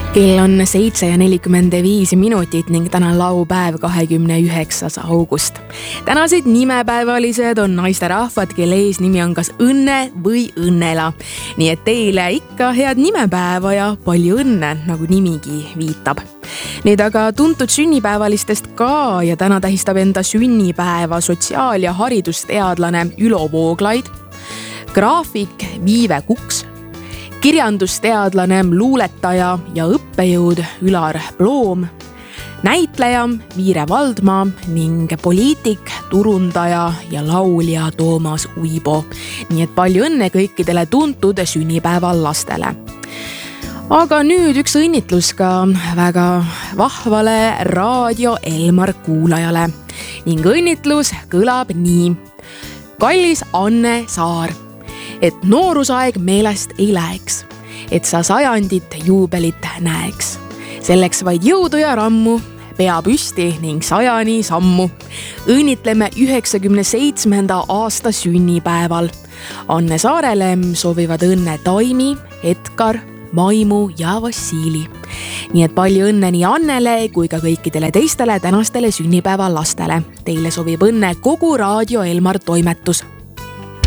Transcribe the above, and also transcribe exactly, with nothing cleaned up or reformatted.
Kell on seitse ja nelikümmend viis minutit ning täna on laupäev kahekümne üheksas august. Tänased nimepäevalised on naisterahvad, kelle eesnimi on kas Õnne või Õnnela. Nii et teile ikka head nimepäeva ja palju õnne, nagu nimigi viitab. Nüüd aga tuntud sünnipäevalistest ka ja täna tähistab enda sünnipäeva sotsiaal- ja haridusteadlane Ülo Vooglaid, graafik Viive Kuks, kirjandusteadlane, luuletaja ja õppejõud Ülar Ploom, näitleja Viire Valdmaa ning poliitik, turundaja ja laulja Toomas Uibo. Nii et palju õnne kõikidele tuntud sünnipäeval lastele. Aga nüüd üks õnnitlus ka väga vahvale Raadio Elmar kuulajale. Ning õnnitlus kõlab nii. Kallis Anne Saar, et noorusaeg meelest ei läheks, et sa sajandit juubelit näeks. Selleks vaid jõudu ja rammu, pea püsti ning sajani sammu. Õnnitleme üheksakümne seitsmenda aasta sünnipäeval. Anne Saarele soovivad õnne Taimi, Edgar, Maimu ja Vassili. Nii et palju õnne nii Annele kui ka kõikidele teistele tänastele sünnipäeva lastele. Teile soovib õnne kogu Raadio Elmar toimetus.